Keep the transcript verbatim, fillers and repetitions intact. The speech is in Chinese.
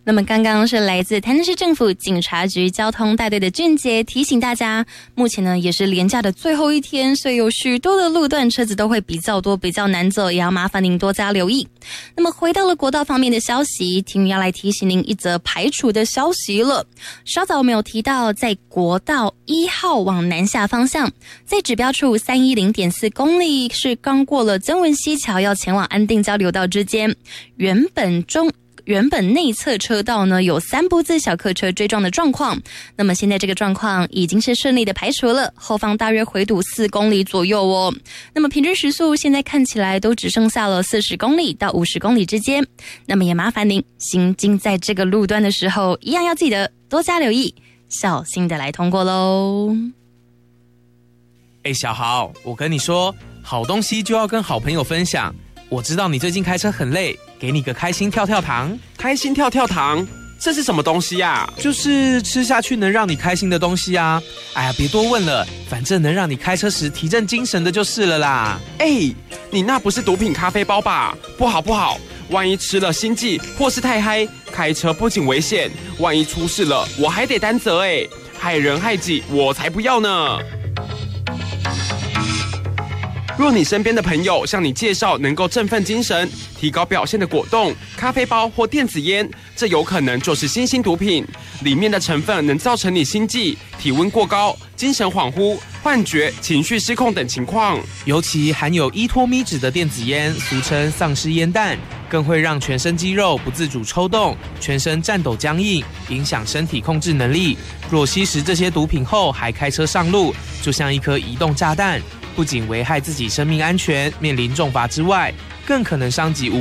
那么刚刚是来自台南市政府警察局交通大队的俊杰提醒大家，目前呢也是连假的最后一天，所以有许多的路段车子都会比较多，比较难走，也要麻烦您多加留意。那么回到了国道方面的消息，婷宇要来提醒您一则排除的消息了。稍早我们有提到，在国道一号往南下方向，在指标处 三一零点四 公里，是刚过了曾文溪桥要前往安定交流道之间，原本中原本内侧车道呢有三部自小客车追撞的状况，那么现在这个状况已经是顺利的排除了，后方大约回堵四公里左右哦。那么平均时速现在看起来都只剩下了四十公里到五十公里之间，那么也麻烦您行经在这个路段的时候，一样要记得多加留意，小心的来通过咯。 哎，小豪，我跟你说，好东西就要跟好朋友分享。我知道你最近开车很累，给你个开心跳跳糖。 开心跳跳糖，这是什么东西呀？ 就是吃下去能让你开心的东西啊。哎呀，别多问了，反正能让你开车时提振精神的就是了啦。 哎，你那不是毒品咖啡包吧？不好不好，万一吃了心悸或是太嗨，开车不仅危险，万一出事了我还得担责哎，害人害己我才不要呢。若你身边的朋友向你介绍能够振奋精神、提高表现的果冻、咖啡包或电子烟，这有可能就是新兴毒品，里面的成分能造成你心悸、体温过高、精神恍惚、幻觉、情绪失控等情况。 尤其含有依托咪酯的电子烟，俗称丧尸烟弹，更会让全身肌肉不自主抽动，全身颤抖僵硬，影响身体控制能力。若吸食这些毒品后还开车上路，就像一颗移动炸弹，不仅危害自己生命安全，面临重罚之外，更可能伤及无